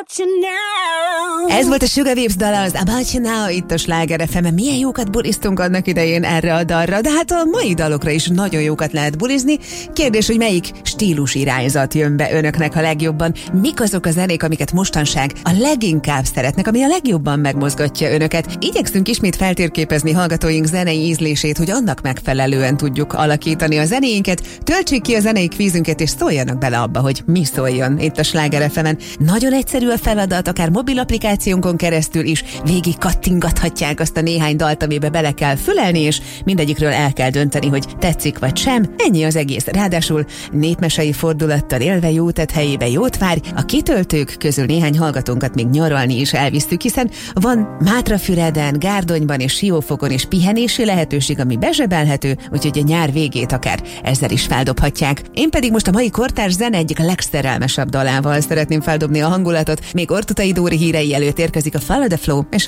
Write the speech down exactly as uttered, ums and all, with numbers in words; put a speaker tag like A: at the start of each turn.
A: About You Now.
B: Ez volt a Sugar Waves dala, az About You Now itt a Sláger ef emen. Milyen jókat buliztunk annak idején erre a dalra, de hát a mai dalokra is nagyon jókat lehet bulizni. Kérdés, hogy melyik stílus irányzat jön be önöknek a legjobban? Mik azok a zenék, amiket mostanság a leginkább szeretnek, ami a legjobban megmozgatja önöket? Igyekszünk ismét feltérképezni hallgatóink zenei ízlését, hogy annak megfelelően tudjuk alakítani a zenéinket. Töltsék ki a zenei kvízünket, és szóljanak bele abba, hogy mi szóljon itt a Sláger ef emen. Nagyon egyszerű a feladat, akár mobil applikációnkon keresztül is végig kattingathatják azt a néhány dalt, amibe bele kell fülelni, és mindegyikről el kell dönteni, hogy tetszik vagy sem. Ennyi az egész. Ráadásul népmesei fordulattal élve jó tett helyébe jót várj. A kitöltők közül néhány hallgatónkat még nyaralni is elvisztük, hiszen van Mátrafüreden, Gárdonyban és Siófokon is pihenési lehetőség, ami bezsebelhető, úgyhogy a nyár végét akár ezzel is feldobhatják. Én pedig most a mai kortárs zene egyik a legszerelmesebb dalával szeretném feldobni a hangulatot. Még Ortutay Dóri hírei előtt érkezik a Follow the Flow, és